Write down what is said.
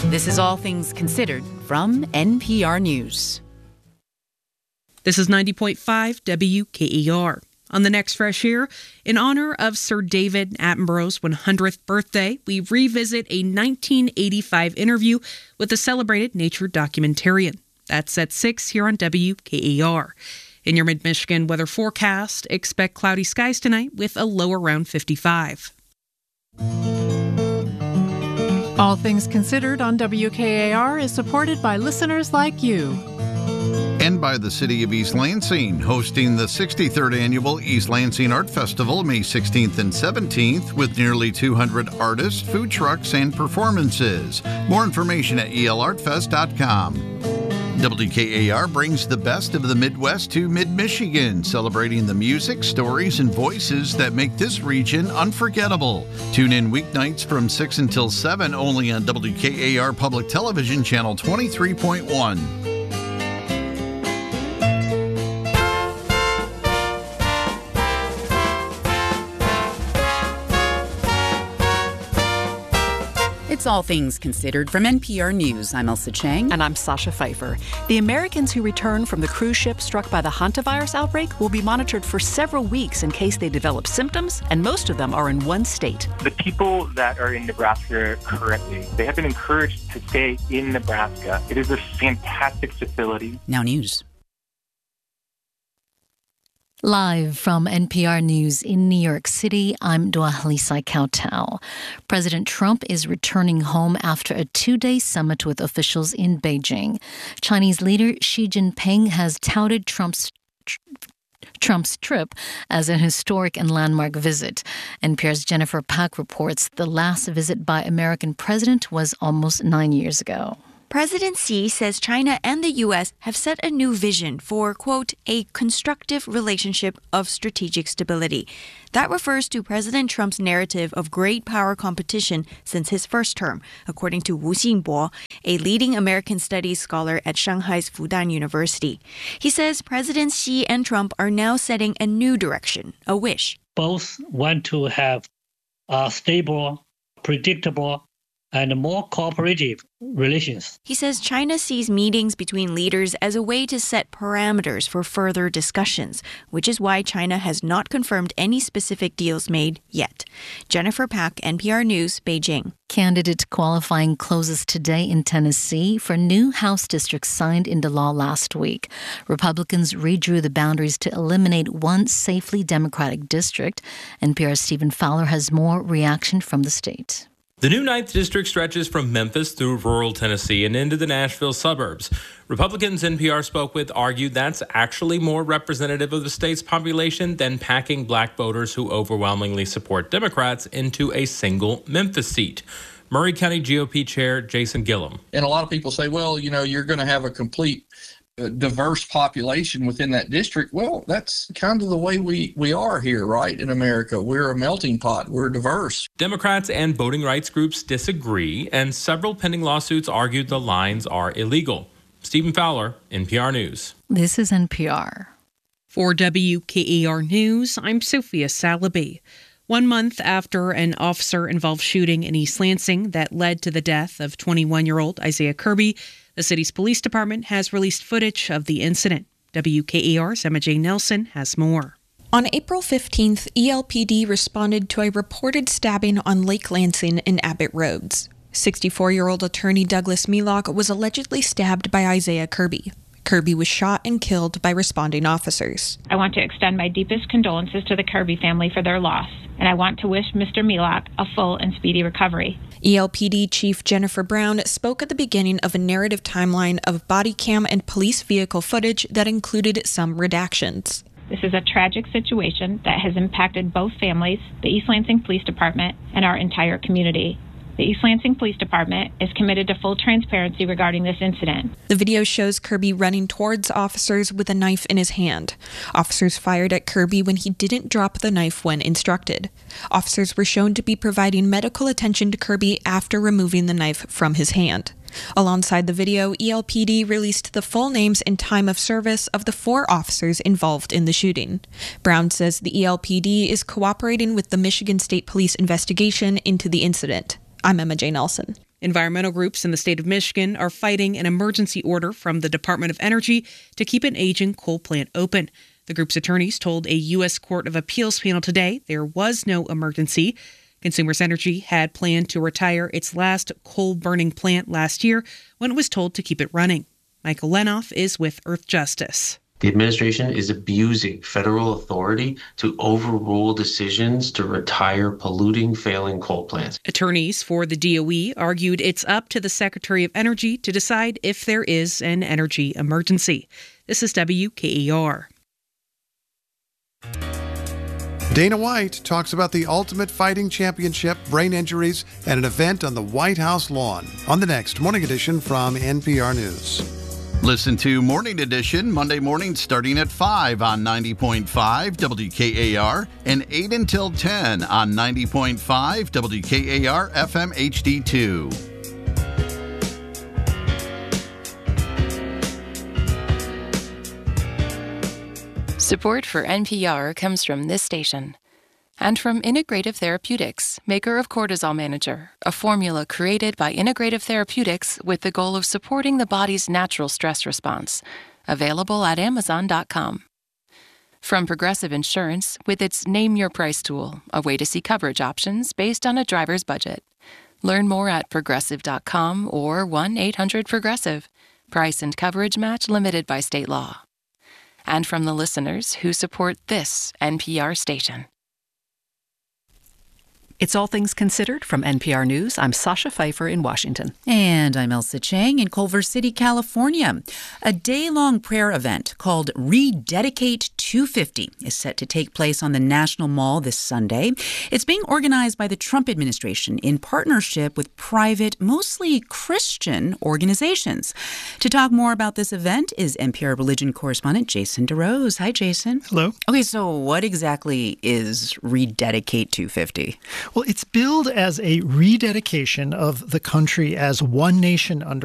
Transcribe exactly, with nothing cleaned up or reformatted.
This is All Things Considered from N P R News. This is ninety point five W K E R. On the next Fresh Air, in honor of Sir David Attenborough's one hundredth birthday, we revisit a nineteen eighty-five interview with a celebrated nature documentarian. That's at six here on W K E R. In your mid-Michigan weather forecast, expect cloudy skies tonight with a low around fifty-five. All Things Considered on W K A R is supported by listeners like you. And by the City of East Lansing, hosting the sixty-third Annual East Lansing Art Festival May sixteenth and seventeenth with nearly two hundred artists, food trucks, and performances. More information at E L art fest dot com. W K A R brings the best of the Midwest to mid-Michigan, celebrating the music, stories, and voices that make this region unforgettable. Tune in weeknights from six until seven only on W K A R Public Television Channel twenty-three point one. It's All Things Considered from N P R News. I'm Elsa Chang. And I'm Sasha Pfeiffer. The Americans who return from the cruise ship struck by the hantavirus outbreak will be monitored for several weeks in case they develop symptoms, and most of them are in one state. The people that are in Nebraska currently, they have been encouraged to stay in Nebraska. It is a fantastic facility. Now news. Live from N P R News in New York City, I'm Dwalisa Kautal. President Trump is returning home after a two-day summit with officials in Beijing. Chinese leader Xi Jinping has touted Trump's Trump's trip as an historic and landmark visit. N P R's Jennifer Pak reports the last visit by American president was almost nine years ago. President Xi says China and the U S have set a new vision for, quote, a constructive relationship of strategic stability. That refers to President Trump's narrative of great power competition since his first term, according to Wu Xingbo, a leading American studies scholar at Shanghai's Fudan University. He says Presidents Xi and Trump are now setting a new direction, a wish. Both want to have a stable, predictable, and more cooperative relations. He says China sees meetings between leaders as a way to set parameters for further discussions, which is why China has not confirmed any specific deals made yet. Jennifer Pak, N P R News, Beijing. Candidate qualifying closes today in Tennessee for new House districts signed into law last week. Republicans redrew the boundaries to eliminate one safely Democratic district. N P R's Stephen Fowler has more reaction from the state. The new ninth District stretches from Memphis through rural Tennessee and into the Nashville suburbs. Republicans N P R spoke with argued that's actually more representative of the state's population than packing black voters who overwhelmingly support Democrats into a single Memphis seat. Murray County G O P Chair Jason Gillum. And a lot of people say, well, you know, you're going to have a complete uh, diverse population within that district. Well, that's kind of the way we, we are here, right, in America. We're a melting pot. We're diverse. Democrats and voting rights groups disagree, and several pending lawsuits argued the lines are illegal. Stephen Fowler, N P R News. This is N P R. For W K E R News, I'm Sophia Salaby. One month after an officer-involved shooting in East Lansing that led to the death of twenty-one-year-old Isaiah Kirby, the city's police department has released footage of the incident. W K E R's Emma J. Nelson has more. On April fifteenth, E L P D responded to a reported stabbing on Lake Lansing in Abbott Roads. sixty-four-year-old attorney Douglas Melock was allegedly stabbed by Isaiah Kirby. Kirby was shot and killed by responding officers. I want to extend my deepest condolences to the Kirby family for their loss, and I want to wish Mister Melock a full and speedy recovery. E L P D Chief Jennifer Brown spoke at the beginning of a narrative timeline of body cam and police vehicle footage that included some redactions. This is a tragic situation that has impacted both families, the East Lansing Police Department, and our entire community. The East Lansing Police Department is committed to full transparency regarding this incident. The video shows Kirby running towards officers with a knife in his hand. Officers fired at Kirby when he didn't drop the knife when instructed. Officers were shown to be providing medical attention to Kirby after removing the knife from his hand. Alongside the video, E L P D released the full names and time of service of the four officers involved in the shooting. Brown says the E L P D is cooperating with the Michigan State Police investigation into the incident. I'm Emma J. Nelson. Environmental groups in the state of Michigan are fighting an emergency order from the Department of Energy to keep an aging coal plant open. The group's attorneys told a U S Court of Appeals panel today there was no emergency. Consumers Energy had planned to retire its last coal-burning plant last year when it was told to keep it running. Michael Lenoff is with Earth Justice. The administration is abusing federal authority to overrule decisions to retire polluting, failing coal plants. Attorneys for the D O E argued it's up to the Secretary of Energy to decide if there is an energy emergency. This is W K E R. Dana White talks about the Ultimate Fighting Championship, brain injuries, and an event on the White House lawn on the next Morning Edition from N P R News. Listen to Morning Edition Monday morning starting at five on ninety point five W K A R and eight until ten on ninety point five W K A R F M H D two. Support for N P R comes from this station and from Integrative Therapeutics, maker of Cortisol Manager, a formula created by Integrative Therapeutics with the goal of supporting the body's natural stress response. Available at amazon dot com. From Progressive Insurance with its Name Your Price tool, a way to see coverage options based on a driver's budget. Learn more at progressive dot com or one eight hundred progressive. Price and coverage match limited by state law. And from the listeners who support this N P R station. It's All Things Considered from N P R News. I'm Sasha Pfeiffer in Washington. And I'm Elsa Chang in Culver City, California. A day-long prayer event called Rededicate two fifty is set to take place on the National Mall this Sunday. It's being organized by the Trump administration in partnership with private, mostly Christian organizations. To talk more about this event is N P R religion correspondent Jason DeRose. Hi, Jason. Hello. Okay, so what exactly is Rededicate two fifty? Well, it's billed as a rededication of the country as one nation under